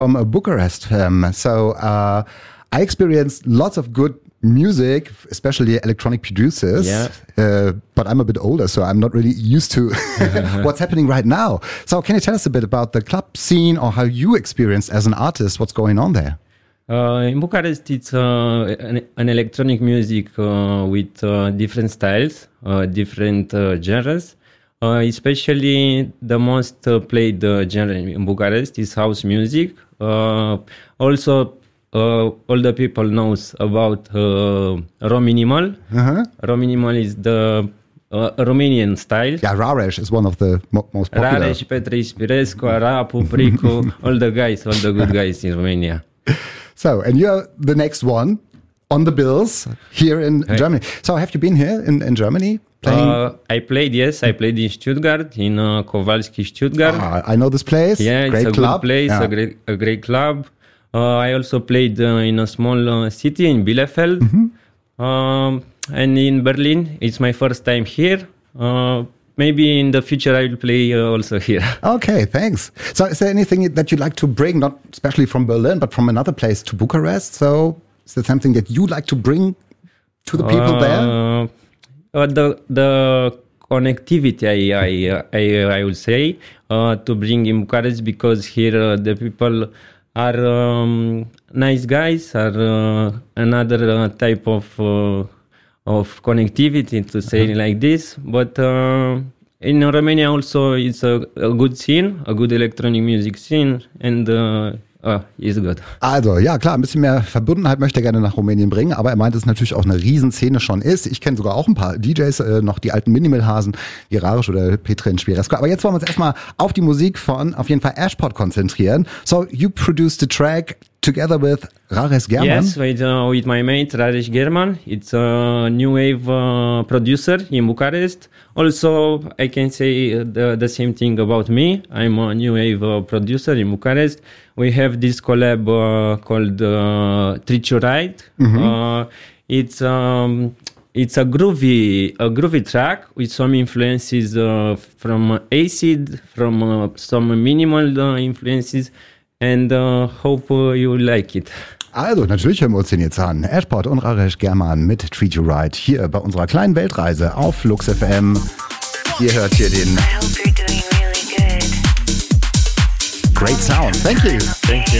from Bucharest. I experienced lots of good music, especially electronic producers. But I'm a bit older, so I'm not really used to what's happening right now. So can you tell us a bit about the club scene or how you experienced as an artist what's going on there? In Bucharest, it's an electronic music with different styles, different genres. Especially the most played genre in Bucharest is house music. Also, all the people knows about Rominimal. Rominimal is the Romanian style. Yeah, Raresh is one of the most popular. Raresh, Petre Ispirescu, Arapu, Pricu, all the good guys in Romania. So, and you're the next one on the bills here in Germany. So, have you been here in Germany playing? I played in Stuttgart, in Kowalski Stuttgart. I know this place. Yeah, great it's a club. good place, a great club. I also played in a small city in Bielefeld. And in Berlin. It's my first time here. Maybe in the future I will play also here. Okay, thanks. So is there anything that you'd like to bring, not especially from Berlin, but from another place to Bucharest? So is there something that you'd like to bring to the people there? The connectivity, I would say, to bring in Bucharest, because here the people are nice guys, are another type of connectivity, to say like this. But in Romania also it's a good scene, a good electronic music scene, and ist gut. Also, ja klar, ein bisschen mehr Verbundenheit möchte er gerne nach Rumänien bringen, aber er meint, dass es natürlich auch eine Riesenszene schon ist. Ich kenne sogar auch ein paar DJs, noch die alten Minimal-Hasen, wie Raresh oder Petre Ispirescu. Aber jetzt wollen wir uns erstmal auf die Musik von, auf jeden Fall, Ashpod konzentrieren. So, you produced a track together with Raresh German. Yes, with my mate Raresh German. It's a new wave producer in Bucharest. Also, I can say the same thing about me. I'm a new wave producer in Bucharest. We have this collab called Treat You Right. It's a groovy track with some influences from Acid, from some minimal influences, and hope you like it. Also, natürlich hören wir uns den jetzt an. Ashpod und Raresh German mit Treat You Right hier bei unserer kleinen Weltreise auf Lux FM. Ihr hört hier den Great Sound. Thank you. Thank you.